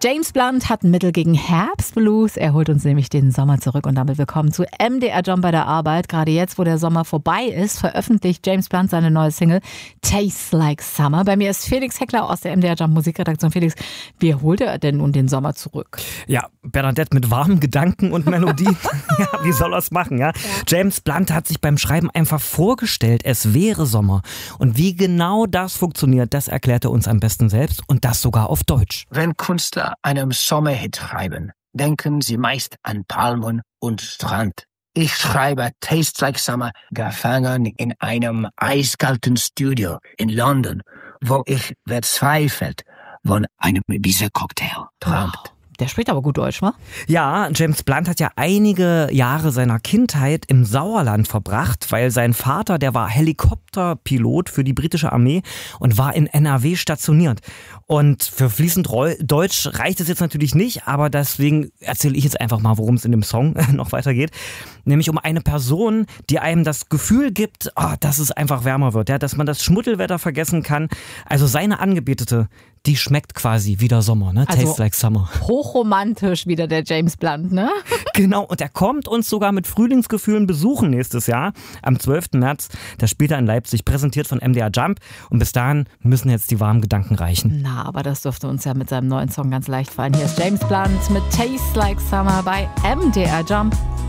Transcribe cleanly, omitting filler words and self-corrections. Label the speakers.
Speaker 1: James Blunt hat ein Mittel gegen Herbstblues. Er holt uns nämlich den Sommer zurück und damit willkommen zu MDR Jump bei der Arbeit. Gerade jetzt, wo der Sommer vorbei ist, veröffentlicht James Blunt seine neue Single Tastes Like Summer. Bei mir ist Felix Heckler aus der MDR Jump Musikredaktion. Felix, wie holt er denn nun den Sommer zurück?
Speaker 2: Ja, Bernadette mit warmen Gedanken und Melodie. Ja, wie soll er es machen, ja? James Blunt hat sich beim Schreiben einfach vorgestellt, es wäre Sommer. Und wie genau das funktioniert, das erklärt er uns am besten selbst und das sogar auf Deutsch.
Speaker 3: Wenn Künstler einen Sommerhit schreiben, denken sie meist an Palmen und Strand. Ich schreibe Tastes Like Summer gefangen in einem eiskalten Studio in London, wo ich verzweifelt von einem Ibiza-Cocktail träumt.
Speaker 1: Der spricht aber gut Deutsch, wa?
Speaker 2: Ja, James Blunt hat ja einige Jahre seiner Kindheit im Sauerland verbracht, weil sein Vater, der war Helikopterpilot für die britische Armee und war in NRW stationiert. Und für fließend Deutsch reicht es jetzt natürlich nicht, aber deswegen erzähle ich jetzt einfach mal, worum es in dem Song noch weitergeht. Nämlich um eine Person, die einem das Gefühl gibt, dass es einfach wärmer wird, ja, dass man das Schmuddelwetter vergessen kann. Also seine Angebetete, die schmeckt quasi wie der Sommer, ne?
Speaker 1: Also
Speaker 2: Tastes Like Summer.
Speaker 1: Hochromantisch wieder der James Blunt, ne?
Speaker 2: Genau, und er kommt uns sogar mit Frühlingsgefühlen besuchen nächstes Jahr, am 12. März. Das spielt er in Leipzig, präsentiert von MDR Jump. Und bis dahin müssen jetzt die warmen Gedanken reichen.
Speaker 1: Na, aber das dürfte uns ja mit seinem neuen Song ganz leicht fallen. Hier ist James Blunt mit Tastes Like Summer bei MDR Jump.